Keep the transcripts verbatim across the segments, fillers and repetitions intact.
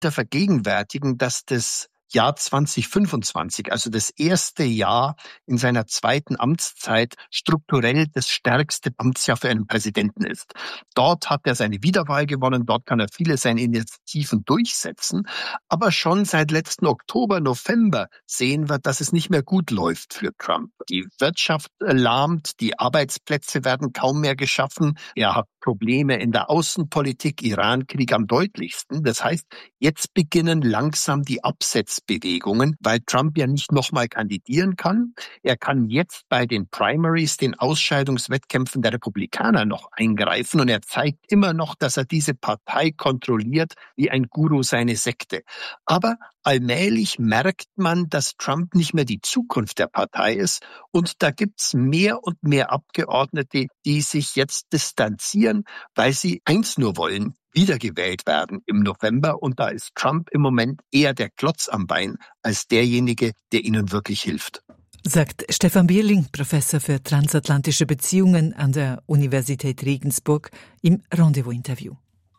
bitter vergegenwärtigen, dass das Jahr zwanzig fünfundzwanzig, also das erste Jahr in seiner zweiten Amtszeit, strukturell das stärkste Amtsjahr für einen Präsidenten ist. Dort hat er seine Wiederwahl gewonnen, dort kann er viele seiner Initiativen durchsetzen. Aber schon seit letzten Oktober, November sehen wir, dass es nicht mehr gut läuft für Trump. Die Wirtschaft lahmt, die Arbeitsplätze werden kaum mehr geschaffen. Er hat Probleme in der Außenpolitik, Iran-Krieg am deutlichsten. Das heißt, jetzt beginnen langsam die Absetzbewegungen, weil Trump ja nicht nochmal kandidieren kann. Er kann jetzt bei den Primaries, den Ausscheidungswettkämpfen der Republikaner noch eingreifen und er zeigt immer noch, dass er diese Partei kontrolliert wie ein Guru seine Sekte. Aber allmählich merkt man, dass Trump nicht mehr die Zukunft der Partei ist und da gibt's mehr und mehr Abgeordnete, die sich jetzt distanzieren, weil sie eins nur wollen: wiedergewählt werden im November. Und da ist Trump im Moment eher der Klotz am Bein als derjenige, der ihnen wirklich hilft. Sagt Stefan Bierling, Professor für transatlantische Beziehungen an der Universität Regensburg, im Rendezvous-Interview.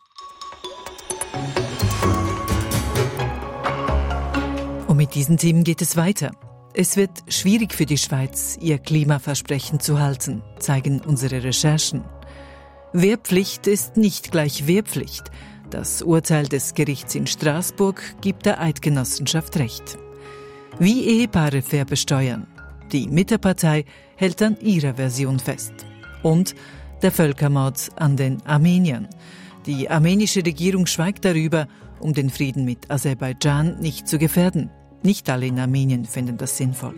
Und mit diesen Themen geht es weiter. Es wird schwierig für die Schweiz, ihr Klimaversprechen zu halten, zeigen unsere Recherchen. Wehrpflicht ist nicht gleich Wehrpflicht. Das Urteil des Gerichts in Straßburg gibt der Eidgenossenschaft Recht. Wie Ehepaare fair besteuern. Die Mittepartei hält an ihrer Version fest. Und der Völkermord an den Armeniern. Die armenische Regierung schweigt darüber, um den Frieden mit Aserbaidschan nicht zu gefährden. Nicht alle in Armenien finden das sinnvoll.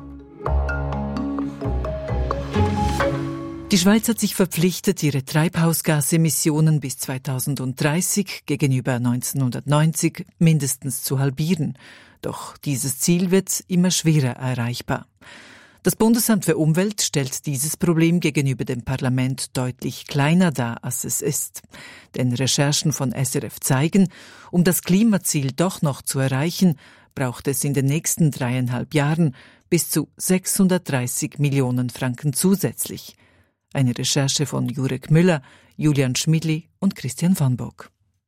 Die Schweiz hat sich verpflichtet, ihre Treibhausgasemissionen bis zweitausenddreißig gegenüber neunzehnhundertneunzig mindestens zu halbieren. Doch dieses Ziel wird immer schwerer erreichbar. Das Bundesamt für Umwelt stellt dieses Problem gegenüber dem Parlament deutlich kleiner dar, als es ist. Denn Recherchen von S R F zeigen, um das Klimaziel doch noch zu erreichen, braucht es in den nächsten dreieinhalb Jahren bis zu sechshundertdreißig Millionen Franken zusätzlich. Eine Recherche von Jurek Müller, Julian Schmidli und Christian van Bock.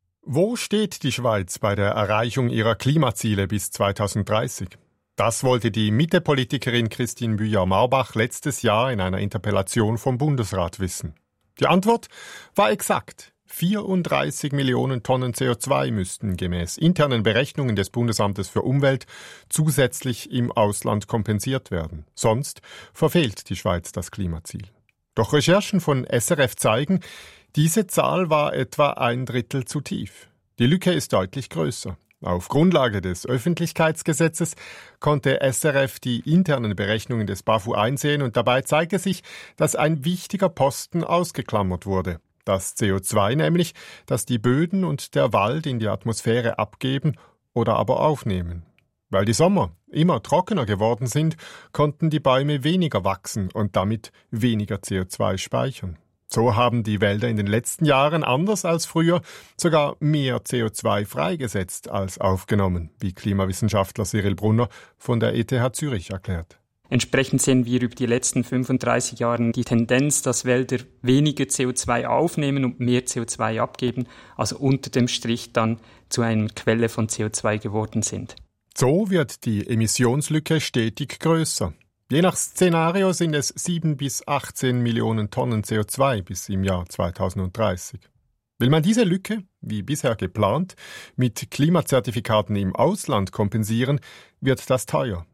Wo steht die Schweiz bei der Erreichung ihrer Klimaziele bis zweitausenddreißig? Das wollte die Mitte-Politikerin Christine Büjar-Marbach letztes Jahr in einer Interpellation vom Bundesrat wissen. Die Antwort war exakt. vierunddreißig Millionen Tonnen C O zwei müssten gemäß internen Berechnungen des Bundesamtes für Umwelt zusätzlich im Ausland kompensiert werden. Sonst verfehlt die Schweiz das Klimaziel. Doch Recherchen von S R F zeigen, diese Zahl war etwa ein Drittel zu tief. Die Lücke ist deutlich größer. Auf Grundlage des Öffentlichkeitsgesetzes konnte S R F die internen Berechnungen des BAFU einsehen und dabei zeigte sich, dass ein wichtiger Posten ausgeklammert wurde. Das C O zwei nämlich, das die Böden und der Wald in die Atmosphäre abgeben oder aber aufnehmen. Weil die Sommer immer trockener geworden sind, konnten die Bäume weniger wachsen und damit weniger C O zwei speichern. So haben die Wälder in den letzten Jahren, anders als früher, sogar mehr C O zwei freigesetzt als aufgenommen, wie Klimawissenschaftler Cyril Brunner von der E T H Zürich erklärt. Entsprechend sehen wir über die letzten fünfunddreißig Jahre die Tendenz, dass Wälder weniger C O zwei aufnehmen und mehr C O zwei abgeben, also unter dem Strich dann zu einer Quelle von C O zwei geworden sind. So wird die Emissionslücke stetig größer. Je nach Szenario sind es sieben bis achtzehn Millionen Tonnen C O zwei bis im Jahr zweitausenddreißig. Will man diese Lücke, wie bisher geplant, mit Klimazertifikaten im Ausland kompensieren, wird das teuer.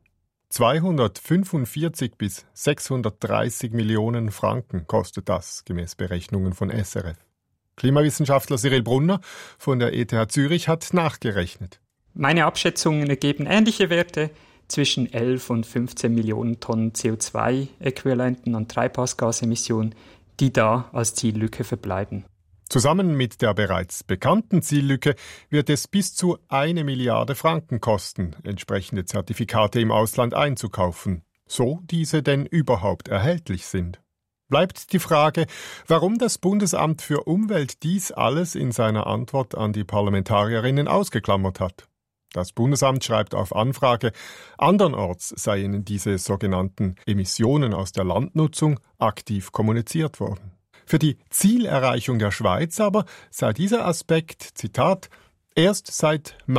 zweihundertfünfundvierzig bis sechshundertdreißig Millionen Franken kostet das, gemäß Berechnungen von S R F. Klimawissenschaftler Cyril Brunner von der E T H Zürich hat nachgerechnet. Meine Abschätzungen ergeben ähnliche Werte, zwischen elf und fünfzehn Millionen Tonnen C O zwei Äquivalenten an Treibhausgasemissionen, die da als Ziellücke verbleiben. Zusammen mit der bereits bekannten Ziellücke wird es bis zu eine Milliarde Franken kosten, entsprechende Zertifikate im Ausland einzukaufen, so diese denn überhaupt erhältlich sind. Bleibt die Frage, warum das Bundesamt für Umwelt dies alles in seiner Antwort an die Parlamentarierinnen ausgeklammert hat. Das Bundesamt schreibt auf Anfrage, andernorts seien diese sogenannten Emissionen aus der Landnutzung aktiv kommuniziert worden. Für die Zielerreichung der Schweiz aber sei dieser Aspekt, Zitat, erst seit